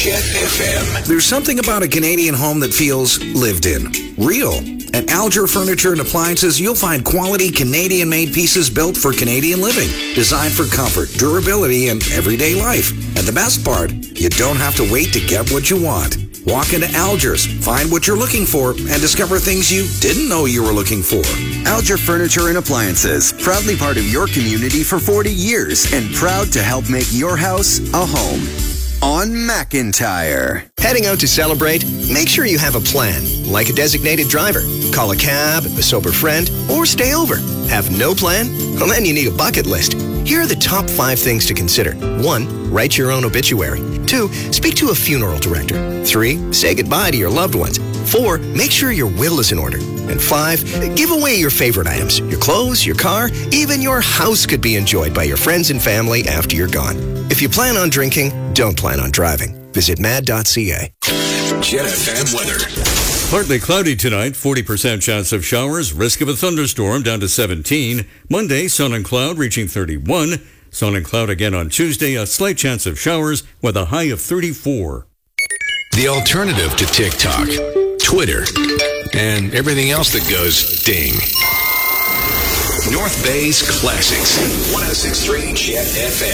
Jet FM. There's something about a Canadian home that feels lived in, real. At Alger Furniture and Appliances, you'll find quality Canadian-made pieces built for Canadian living, designed for comfort, durability, and everyday life. And the best part, you don't have to wait to get what you want. Walk into Alger's, find what you're looking for, and discover things you didn't know you were looking for. Alger Furniture and Appliances, proudly part of your community for 40 years and proud to help make your house a home. On McIntyre. Heading out to celebrate? Make sure you have a plan, like a designated driver. Call a cab, a sober friend, or stay over. Have no plan? Well, then you need a bucket list. Here are the top 5 things to consider. 1, write your own obituary. 2, speak to a funeral director. 3, say goodbye to your loved ones. 4, make sure your will is in order. And 5, give away your favorite items. Your clothes, your car, even your house could be enjoyed by your friends and family after you're gone. If you plan on drinking, don't plan on driving. Visit mad.ca. Jet FM weather. Partly cloudy tonight, 40% chance of showers, risk of a thunderstorm down to 17. Monday, sun and cloud reaching 31. Sun and cloud again on Tuesday, a slight chance of showers with a high of 34. The alternative to TikTok, Twitter, and everything else that goes ding. North Bay's Classics. 106.3 Jet FM.